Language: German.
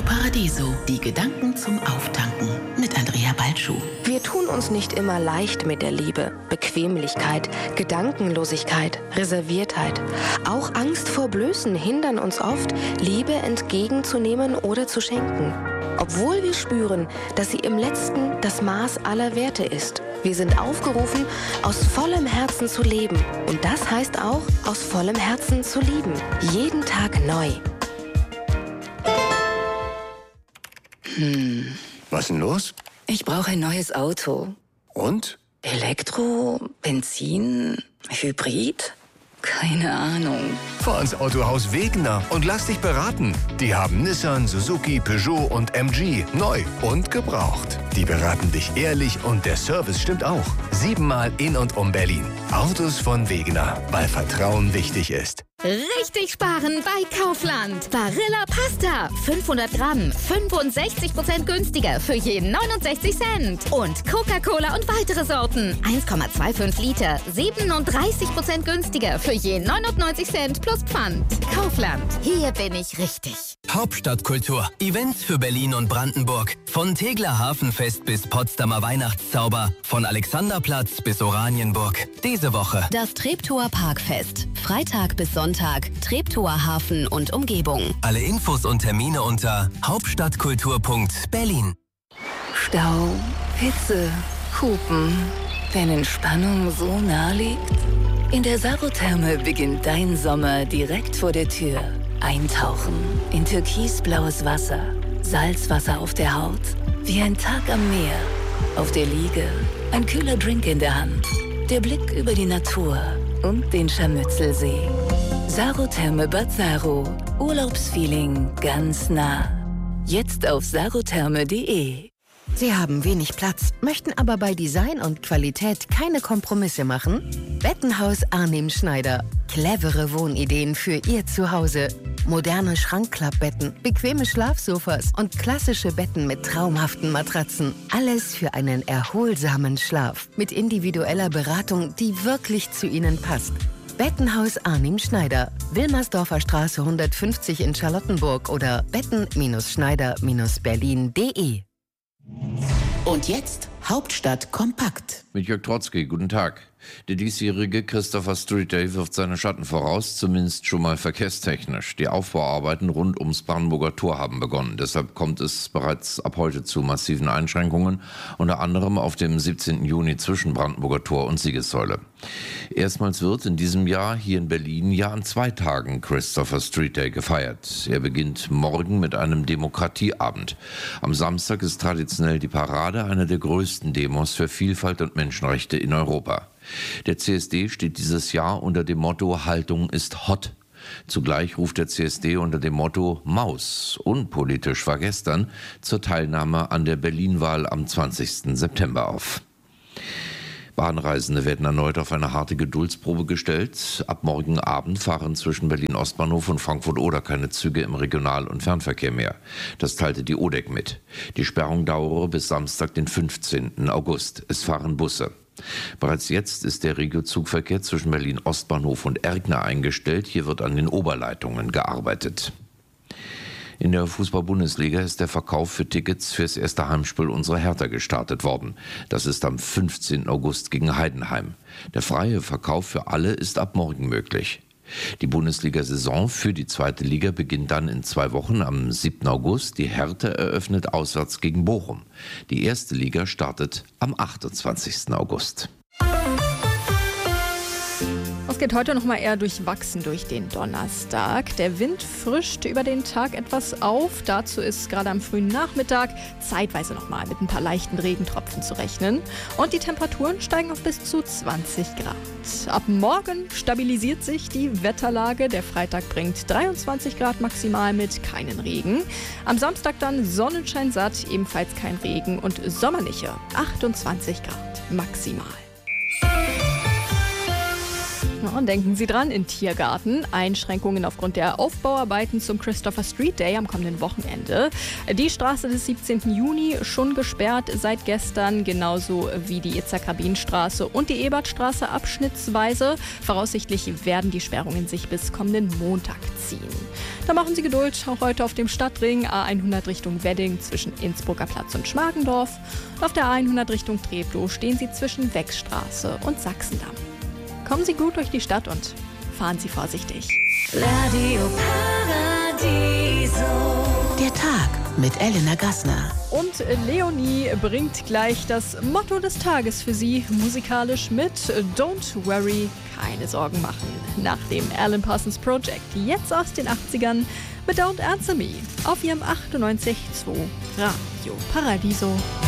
Paradiso. Die Gedanken zum Auftanken mit Andrea Balschuh. Wir tun uns nicht immer leicht mit der Liebe. Bequemlichkeit, Gedankenlosigkeit, Reserviertheit. Auch Angst vor Blößen hindern uns oft, Liebe entgegenzunehmen oder zu schenken. Obwohl wir spüren, dass sie im Letzten das Maß aller Werte ist. Wir sind aufgerufen, aus vollem Herzen zu leben. Und das heißt auch, aus vollem Herzen zu lieben. Jeden Tag neu. Was ist denn los? Ich brauche ein neues Auto. Und? Elektro, Benzin, Hybrid? Keine Ahnung. Fahr ins Autohaus Wegener und lass dich beraten. Die haben Nissan, Suzuki, Peugeot und MG neu und gebraucht. Die beraten dich ehrlich und der Service stimmt auch. 7-mal in und um Berlin. Autos von Wegener, weil Vertrauen wichtig ist. Richtig sparen bei Kaufland. Barilla Pasta. 500 Gramm. 65% günstiger für jeden 69 Cent. Und Coca-Cola und weitere Sorten. 1,25 Liter. 37% günstiger für jeden 99 Cent plus Pfand. Kaufland. Hier bin ich richtig. Hauptstadtkultur. Events für Berlin und Brandenburg. Von Tegeler Hafenfest bis Potsdamer Weihnachtszauber. Von Alexanderplatz bis Oranienburg. Diese Woche das Treptower Parkfest. Freitag bis Sonntag. Treptower Hafen und Umgebung. Alle Infos und Termine unter hauptstadtkultur.berlin. Stau, Hitze, Hupen. Wenn Entspannung so nah liegt? In der Sarotherme beginnt dein Sommer direkt vor der Tür. Eintauchen in türkisblaues Wasser, Salzwasser auf der Haut, wie ein Tag am Meer. Auf der Liege, ein kühler Drink in der Hand, der Blick über die Natur und den Scharmützelsee. Sarotherme Bad Saro, Urlaubsfeeling ganz nah. Jetzt auf sarotherme.de. Sie haben wenig Platz, möchten aber bei Design und Qualität keine Kompromisse machen? Bettenhaus Arnim Schneider. Clevere Wohnideen für Ihr Zuhause. Moderne Schrankklappbetten, bequeme Schlafsofas und klassische Betten mit traumhaften Matratzen. Alles für einen erholsamen Schlaf. Mit individueller Beratung, die wirklich zu Ihnen passt. Bettenhaus Arnim Schneider. Wilmersdorfer Straße 150 in Charlottenburg oder betten-schneider-berlin.de. Und jetzt Hauptstadt kompakt. Mit Jörg Trotzki, guten Tag. Der diesjährige Christopher Street Day wirft seine Schatten voraus, zumindest schon mal verkehrstechnisch. Die Aufbauarbeiten rund ums Brandenburger Tor haben begonnen. Deshalb kommt es bereits ab heute zu massiven Einschränkungen, unter anderem auf dem 17. Juni zwischen Brandenburger Tor und Siegessäule. Erstmals wird in diesem Jahr hier in Berlin ja an 2 Tagen Christopher Street Day gefeiert. Er beginnt morgen mit einem Demokratieabend. Am Samstag ist traditionell die Parade einer der größten Demos für Vielfalt und Menschenrechte in Europa. Der CSD steht dieses Jahr unter dem Motto Haltung ist hot. Zugleich ruft der CSD unter dem Motto Maus, unpolitisch war gestern, zur Teilnahme an der Berlin-Wahl am 20. September auf. Bahnreisende werden erneut auf eine harte Geduldsprobe gestellt. Ab morgen Abend fahren zwischen Berlin-Ostbahnhof und Frankfurt-Oder keine Züge im Regional- und Fernverkehr mehr. Das teilte die ODEC mit. Die Sperrung dauere bis Samstag, den 15. August. Es fahren Busse. Bereits jetzt ist der Regiozugverkehr zwischen Berlin-Ostbahnhof und Ergner eingestellt. Hier wird an den Oberleitungen gearbeitet. In der Fußball-Bundesliga ist der Verkauf für Tickets fürs erste Heimspiel unserer Hertha gestartet worden. Das ist am 15. August gegen Heidenheim. Der freie Verkauf für alle ist ab morgen möglich. Die Bundesliga-Saison für die zweite Liga beginnt dann in 2 Wochen am 7. August. Die Hertha eröffnet auswärts gegen Bochum. Die erste Liga startet am 28. August. Es geht heute noch mal eher durchwachsen durch den Donnerstag. Der Wind frischt über den Tag etwas auf. Dazu ist gerade am frühen Nachmittag zeitweise noch mal mit ein paar leichten Regentropfen zu rechnen. Und die Temperaturen steigen auf bis zu 20 Grad. Ab morgen stabilisiert sich die Wetterlage. Der Freitag bringt 23 Grad maximal mit keinen Regen. Am Samstag dann Sonnenschein satt, ebenfalls kein Regen und sommerliche 28 Grad maximal. Ja, und denken Sie dran, in Tiergarten Einschränkungen aufgrund der Aufbauarbeiten zum Christopher Street Day am kommenden Wochenende. Die Straße des 17. Juni schon gesperrt seit gestern, genauso wie die Itzak-Rabin-Straße und die Ebertstraße abschnittsweise. Voraussichtlich werden die Sperrungen sich bis kommenden Montag ziehen. Da machen Sie Geduld, auch heute auf dem Stadtring A100 Richtung Wedding zwischen Innsbrucker Platz und Schmargendorf. Und auf der A100 Richtung Treptow stehen Sie zwischen Wechstraße und Sachsendamm. Kommen Sie gut durch die Stadt und fahren Sie vorsichtig. Radio Paradiso. Der Tag mit Elena Gassner. Und Leonie bringt gleich das Motto des Tages für Sie musikalisch mit Don't Worry, keine Sorgen machen. Nach dem Alan Parsons Project, jetzt aus den 80ern mit Don't Answer Me auf ihrem 98.2 Radio Paradiso.